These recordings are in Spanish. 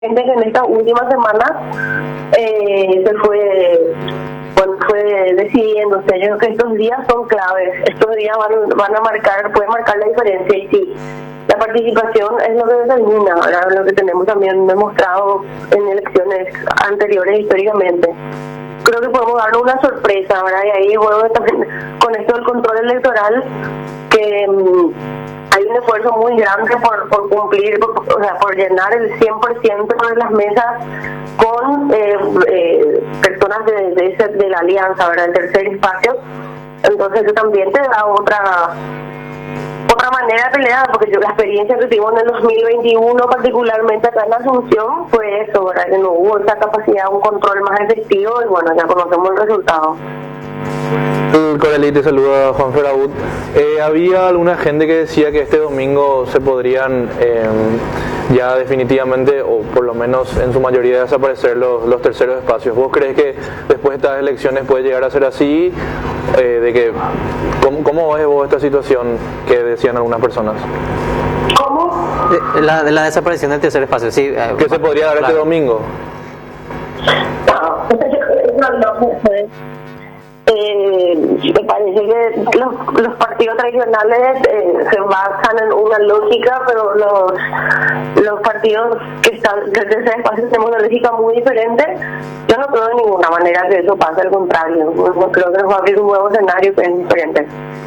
gente que en esta última semana se fue, bueno, fue decidiendo. O sea, yo creo que estos días son claves. Estos días van a marcar, pueden marcar la diferencia. Y sí, la participación es lo que determina, ¿verdad? Lo que tenemos también demostrado en elecciones anteriores históricamente. Creo que podemos darnos una sorpresa, ¿verdad? Y ahí, bueno, también con esto del control electoral, que hay un esfuerzo muy grande por cumplir, por llenar el 100% de las mesas con personas de la alianza, ¿verdad? El tercer espacio. Entonces eso también te da otra manera de pelear, porque la experiencia que tuvimos en el 2021, particularmente acá en Asunción, fue eso, ¿verdad? Que no hubo esa capacidad de un control más efectivo y bueno, ya conocemos el resultado. Coralí, te saluda Juan Ferraud. Había alguna gente que decía que este domingo se podrían ya definitivamente, o por lo menos en su mayoría, desaparecer los terceros espacios. ¿Vos crees que después de estas elecciones puede llegar a ser así? ¿Cómo ves vos esta situación que decían algunas personas? ¿Cómo? La desaparición del tercer espacio, sí. ¿Qué se podría dar este domingo? Me parece que los partidos tradicionales se basan en una lógica, pero los partidos que están desde ese espacio tenemos una lógica muy diferente. Yo no creo de ninguna manera que eso pase, al contrario. No creo que nos va a abrir un nuevo escenario que es diferente.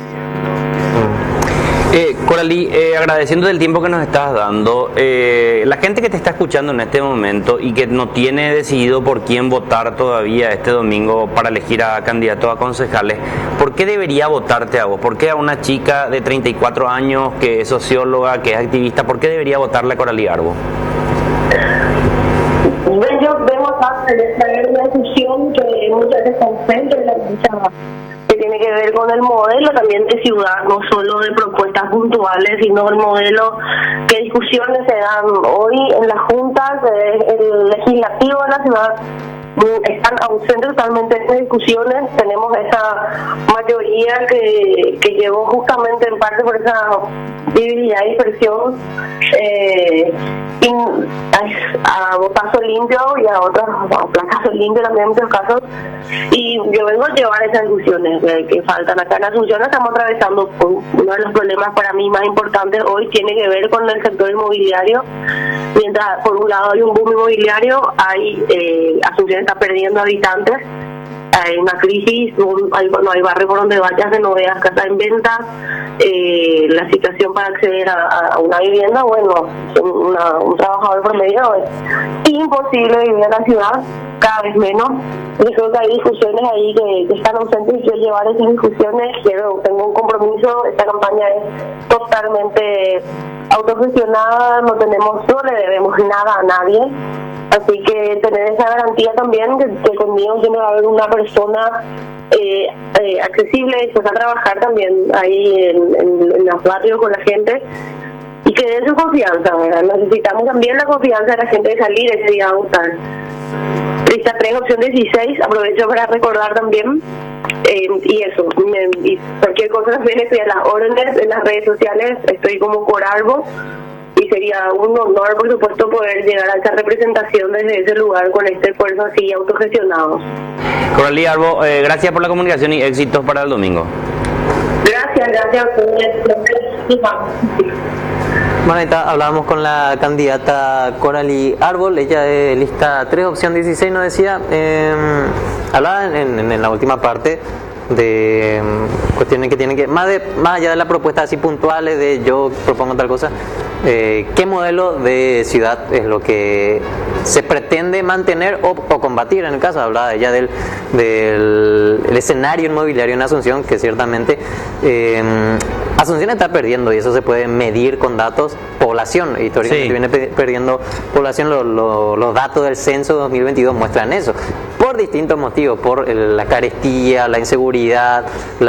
Coralí, agradeciendo el tiempo que nos estás dando, la gente que te está escuchando en este momento y que no tiene decidido por quién votar todavía este domingo para elegir a candidatos a concejales, ¿por qué debería votarte a vos? ¿Por qué a una chica de 34 años que es socióloga, que es activista, por qué debería votarle a Coralí Arbo? Yo vengo a traer una discusión que muchas veces concentra en la lucha, que tiene que ver con el modelo también de ciudad, no solo de propuestas puntuales, sino el modelo, qué discusiones se dan hoy en las juntas, el legislativo de la ciudad. Están ausentes totalmente de discusiones. Tenemos esa mayoría que llegó justamente en parte por esa debilidad y dispersión a botazo limpio y a otros a placazo limpio también en muchos casos. Y yo vengo a llevar esas discusiones que faltan acá en Asunción. Estamos atravesando uno de los problemas para mí más importantes hoy, tiene que ver con el sector inmobiliario. Mientras por un lado hay un boom inmobiliario, Asunción está perdiendo habitantes, hay una crisis, no hay barrio por donde vayas que no veas casa en venta, la situación para acceder a una vivienda, bueno, un trabajador promedio es imposible vivir en la ciudad, cada vez menos. Yo creo que hay discusiones ahí que están ausentes y yo llevar esas discusiones, tengo un compromiso. Esta campaña es totalmente autogestionada, no le debemos nada a nadie. Así que tener esa garantía también, que conmigo tiene que haber una persona accesible, dispuesta a trabajar también ahí en los barrios con la gente y que dé su confianza, ¿verdad? Necesitamos también la confianza de la gente de salir ese día a votar. Lista 3, opción 16, aprovecho para recordar también, y eso, y cualquier cosa también estoy a las órdenes en las redes sociales, estoy como Corarbo. Y sería un honor, por supuesto, poder llegar a esa representación desde ese lugar con este esfuerzo así autogestionado. Coralí Arbo, gracias por la comunicación y éxitos para el domingo. Gracias a ustedes. Bueno, hablábamos con la candidata Coralí Árbol, ella de lista 3, opción 16, nos decía, hablaba en la última parte de cuestiones que tienen que, más allá de las propuestas así puntuales de yo propongo tal cosa, qué modelo de ciudad es lo que se pretende mantener o combatir. En el caso hablaba ella del escenario inmobiliario en Asunción, que ciertamente Asunción está perdiendo, y eso se puede medir con datos. Población, históricamente viene perdiendo población. Los datos del censo 2022 muestran eso, por distintos motivos, por la carestía, la inseguridad,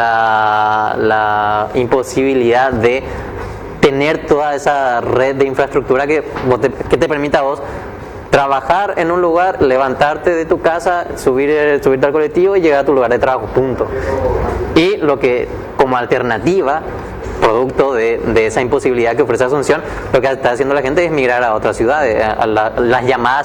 la imposibilidad de tener toda esa red de infraestructura que te permita a vos trabajar en un lugar, levantarte de tu casa, subirte al colectivo y llegar a tu lugar de trabajo, punto. Y lo que como alternativa producto de esa imposibilidad que ofrece Asunción, lo que está haciendo la gente es migrar a otras ciudades. Las llamadas